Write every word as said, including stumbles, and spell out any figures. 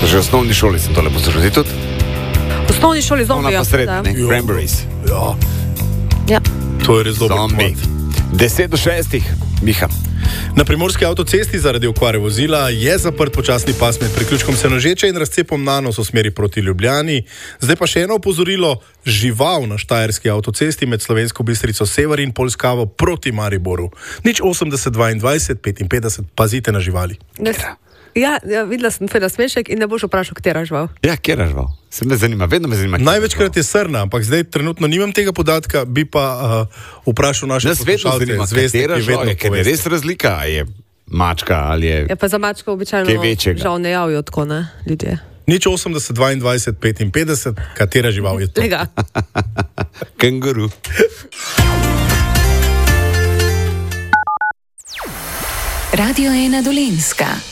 Že v osnovni šoli sem tole poslušal. Ti tudi? V osnovni šoli zombi. Ona pa srednja, ne? Cranberries. Ja. Ja. To je res dober Zombi. komad. Deset do šestih, Miha. Na primorski avtocesti zaradi okvare vozila je zaprt počasni pas med priključkom Senožeče in razcepom Nanos v smeri proti Ljubljani. Zdaj pa še eno opozorilo. Žival na štajerski avtocesti med Slovensko Bistrico Sever in Polskavo proti Mariboru. Nič osemdeset dvaindvajset petinpetdeset, pazite na živali. Ja, ja, videla sem tvoj nasmešek in ne boš vprašal, katera žival. Ja, kera žival? Se me zanima, vedno me zanima. Največkrat je srna, ampak zdaj trenutno nimam tega podatka, bi pa uh, vprašal naše Nas vedno zanima, katera žival je, ker je res razlika, a je mačka ali je... Ja, pa za mačko običajno Kaj večjega? žal ne javijo tako, ne, ljudje. Nič osemdeset dvaindvajset petinpetdeset, katera žival je to? Lega. Kenguru. Radio ena Dolenjska.